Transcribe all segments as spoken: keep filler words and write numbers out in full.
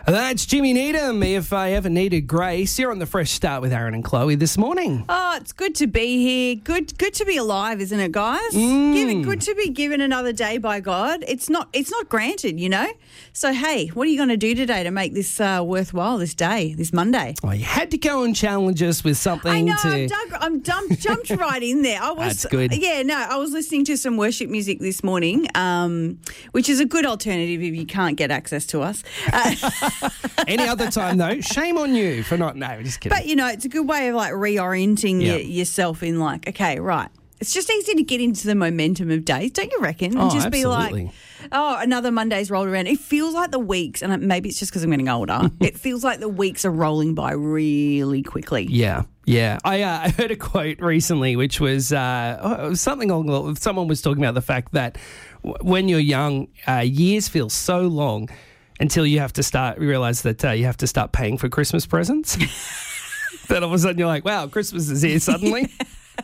That's Jimmy Needham. If I ever needed grace, you're on the Fresh Start with Aaron and Chloe this morning. Oh, it's good to be here. Good good to be alive, isn't it, guys? Mm. Give, good to be given another day by God. It's not it's not granted, you know? So, hey, what are you going to do today to make this uh, worthwhile, this day, this Monday? Oh, you had to go and challenge us with something I know, to... I'm, dug, I'm dumped, jumped right in there. I was, That's good. Yeah, no, I was listening to some worship music this morning, um, which is a good alternative if you can't get access to us. Uh, Any other time, though, shame on you for not... No, just kidding. But, you know, it's a good way of, like, reorienting Yeah. y- yourself in, like, okay, right. It's just easy to get into the momentum of days, don't you reckon? And Oh, just absolutely. be like, oh, another Monday's rolled around. It feels like the weeks, and maybe it's just because I'm getting older, it feels like the weeks are rolling by really quickly. Yeah, yeah. I, uh, I heard a quote recently which was uh, something along... Someone was talking about the fact that w- when you're young, uh, years feel so long until you have to start... realise that uh, you have to start paying for Christmas presents. Then all of a sudden you're like, wow, Christmas is here suddenly.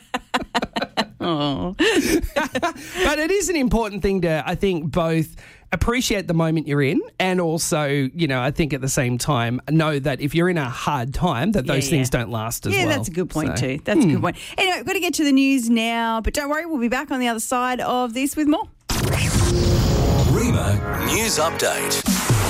Oh. But it is an important thing to, I think, both appreciate the moment you're in and also, you know, I think at the same time, know that if you're in a hard time, that those Yeah, things yeah. don't last as Yeah, well. that's a good point So, too. That's a good point. Anyway, we've got to get to the news now, but don't worry, we'll be back on the other side of this with more. Rima News Update.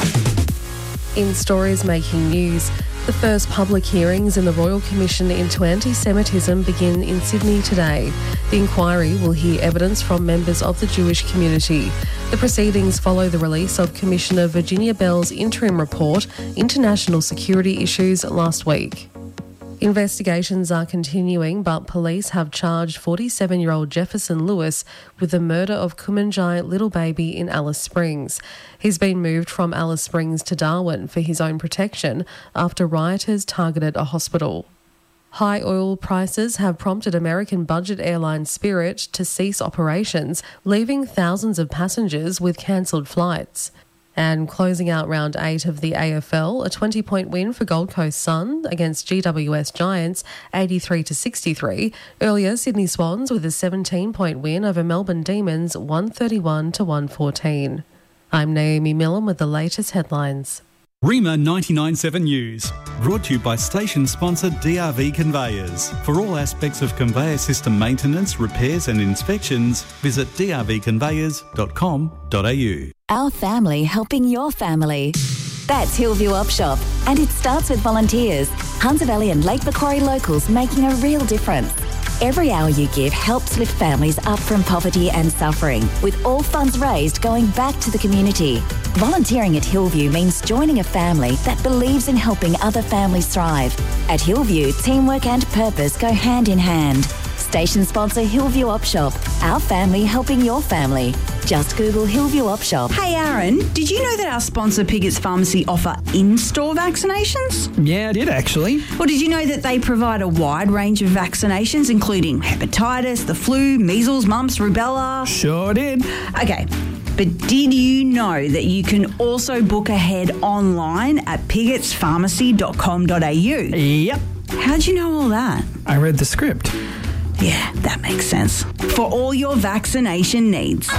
In stories making news, the first public hearings in the Royal Commission into Anti-Semitism begin in Sydney today. The inquiry will hear evidence from members of the Jewish community. The proceedings follow the release of Commissioner Virginia Bell's interim report, International Security Issues, last week. Investigations are continuing, but police have charged forty-seven-year-old Jefferson Lewis with the murder of Kumanjai little baby in Alice Springs. He's been moved from Alice Springs to Darwin for his own protection after rioters targeted a hospital. High oil prices have prompted American budget airline Spirit to cease operations, leaving thousands of passengers with cancelled flights. And closing out round eight of the A F L, a twenty-point win for Gold Coast Sun against G W S Giants, eighty-three to sixty-three. Earlier, Sydney Swans with a seventeen-point win over Melbourne Demons, one thirty-one to one fourteen. I'm Naomi Millen with the latest headlines. Rima ninety-nine point seven News, brought to you by station sponsor D R V Conveyors. For all aspects of conveyor system maintenance, repairs and inspections, visit d r v conveyors dot com dot a u. Our family helping your family. That's Hillview Op Shop, and it starts with volunteers. Hunter Valley and Lake Macquarie locals making a real difference. Every hour you give helps lift families up from poverty and suffering, with all funds raised going back to the community. Volunteering at Hillview means joining a family that believes in helping other families thrive. At Hillview, teamwork and purpose go hand in hand. Station sponsor Hillview Op Shop, our family helping your family. Just Google Hillview Op Shop. Hey, Aaron, did you know that our sponsor Piggett's Pharmacy offer in-store vaccinations? Yeah, I did actually. Or did you know that they provide a wide range of vaccinations, including hepatitis, the flu, measles, mumps, rubella? Sure did. Okay, but did you know that you can also book ahead online at piggotts pharmacy dot com dot a u? Yep. How'd you know all that? I read the script. Yeah, that makes sense. For all your vaccination needs.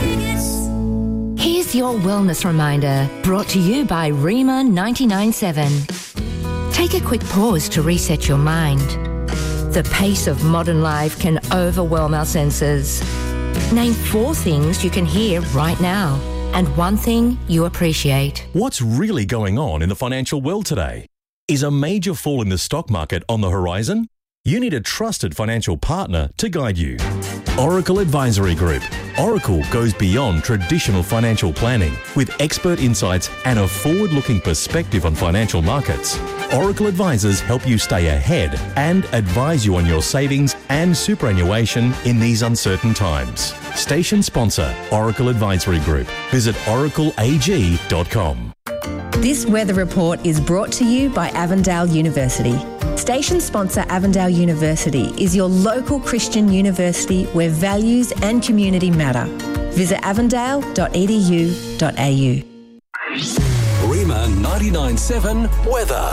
Here's your wellness reminder, brought to you by Rima ninety-nine point seven. Take a quick pause to reset your mind. The pace of modern life can overwhelm our senses. Name four things you can hear right now and one thing you appreciate. What's really going on in the financial world today? Is a major fall in the stock market on the horizon? You need a trusted financial partner to guide you. Oracle Advisory Group. Oracle goes beyond traditional financial planning with expert insights and a forward-looking perspective on financial markets. Oracle advisors help you stay ahead and advise you on your savings and superannuation in these uncertain times. Station sponsor, Oracle Advisory Group. Visit oracle a g dot com. This weather report is brought to you by Avondale University. Station sponsor Avondale University is your local Christian university where values and community matter. Visit avondale dot e d u dot a u. Rima ninety-nine point seven Weather.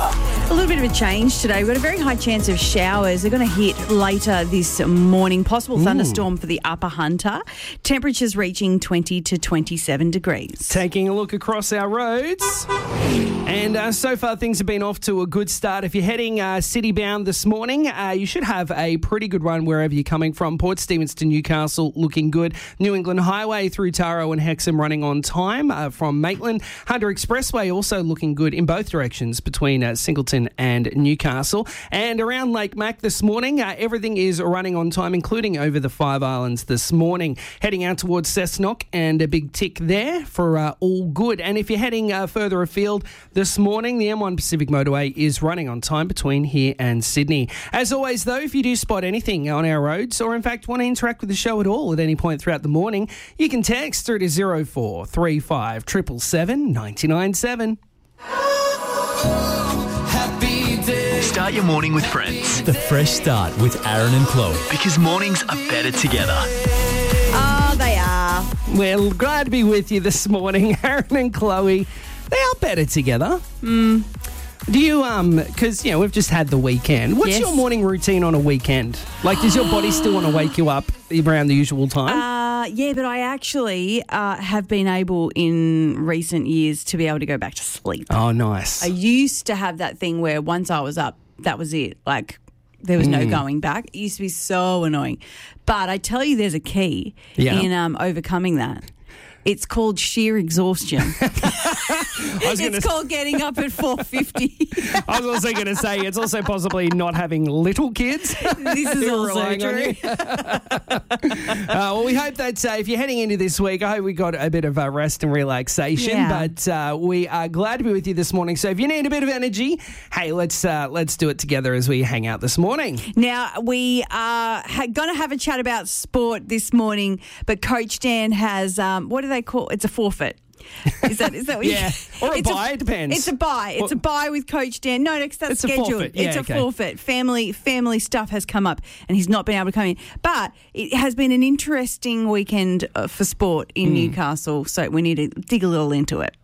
A little bit of a change today. We've got a very high chance of showers. They're going to hit later this morning. Possible thunderstorm for the Upper Hunter. Temperatures reaching twenty to twenty-seven degrees. Taking a look across our roads. And uh, so far, things have been off to a good start. If you're heading uh, city-bound this morning, uh, you should have a pretty good run wherever you're coming from. Port Stephens to Newcastle looking good. New England Highway through Taro and Hexham running on time uh, from Maitland. Hunter Expressway also looking good in both directions between uh, Singleton and Newcastle. And around Lake Mac this morning, uh, everything is running on time, including over the Five Islands this morning. Heading out towards Cessnock and a big tick there for uh, all good. And if you're heading uh, further afield this morning, the M one Pacific Motorway is running on time between here and Sydney. As always, though, if you do spot anything on our roads or, in fact, want to interact with the show at all at any point throughout the morning, you can text through to zero four three five seven seven seven nine nine seven. Start your morning with friends. The Fresh Start with Aaron and Chloe. Because mornings are better together. Oh, they are. Well, glad to be with you this morning, Aaron and Chloe. They are better together. Mm. Do you, um, because, you know, we've just had the weekend. What's Yes. your morning routine on a weekend? Like, does your body still want to wake you up around the usual time? Uh, yeah, but I actually uh, have been able in recent years to be able to go back to sleep. Oh, nice. I used to have that thing where once I was up, that was it. Like, there was no going back. It used to be so annoying. But I tell you, there's a key Yeah. in um, overcoming that. It's called sheer exhaustion. was gonna It's called getting up at four fifty. I was also going to say it's also possibly not having little kids. This is Who are also relying on true. you. uh, well, we hope that uh, if you're heading into this week, I hope we got a bit of uh, rest and relaxation. Yeah. But uh, we are glad to be with you this morning. So if you need a bit of energy, hey, let's uh, let's do it together as we hang out this morning. Now, we are ha- going to have a chat about sport this morning, but Coach Dan has, um, what do they call it? It's a forfeit. Is that is that what Yeah. you, Or a it's bye, it depends. It's a buy. It's What- a buy with Coach Dan. No, next that's It's a scheduled. forfeit. Yeah, it's a okay. forfeit. Family family stuff has come up, and he's not been able to come in. But it has been an interesting weekend uh, for sport in Hmm. Newcastle, so we need to dig a little into it.